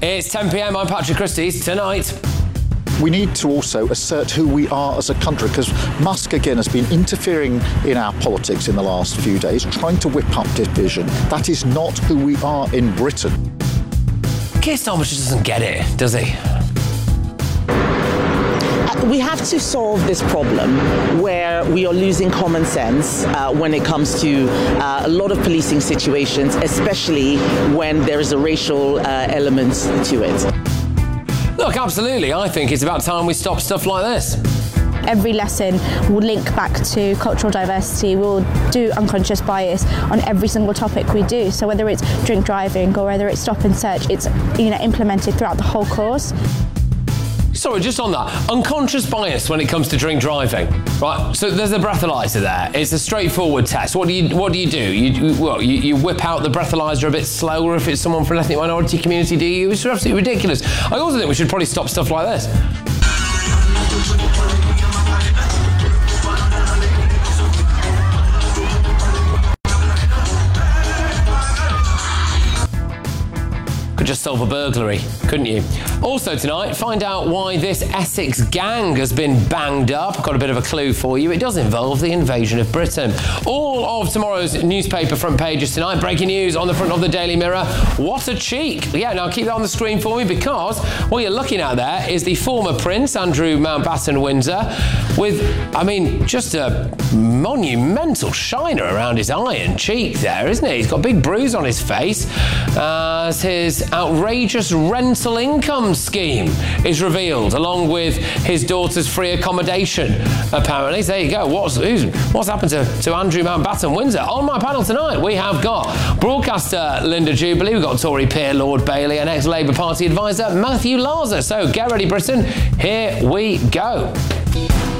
It's 10 p.m. I'm Patrick Christys. Tonight, we need to also assert who we are as a country, because Musk again has been interfering in our politics in the last few days, trying to whip up division. That is not who we are in Britain. Keir Starmer just doesn't get it, does he? We have to solve this problem where we are losing common sense when it comes to a lot of policing situations, especially when there is a racial element to it. Look, absolutely. I think it's about time we stop stuff like this. Every lesson will link back to cultural diversity. We'll do unconscious bias on every single topic we do. So whether it's drink driving or whether it's stop and search, it's implemented throughout the whole course. Sorry, just on that, unconscious bias when it comes to drink driving, right? So there's a breathalyzer there. It's a straightforward test. What do you do? You whip out the breathalyzer a bit slower if it's someone from an ethnic minority community, do you? It's absolutely ridiculous. I also think we should probably stop stuff like this. Could just solve a burglary, couldn't you? Also tonight, find out why this Essex gang has been banged up. Got a bit of a clue for you. It does involve the invasion of Britain. All of tomorrow's newspaper front pages tonight. Breaking news on the front of the Daily Mirror. What a cheek. Yeah, now keep that on the screen for me, because what you're looking at there is the former Prince, Andrew Mountbatten Windsor, with, just a monumental shiner around his iron cheek there, isn't he? He's got a big bruise on his face as his outrageous rental income scheme is revealed, along with his daughter's free accommodation, apparently. So there you go. What's happened to Andrew Mountbatten Windsor? On my panel tonight, we have got broadcaster Linda Jubilee, we've got Tory peer Lord Bailey, and ex-Labour Party advisor Matthew Larzer. So get ready, Britain. Here we go.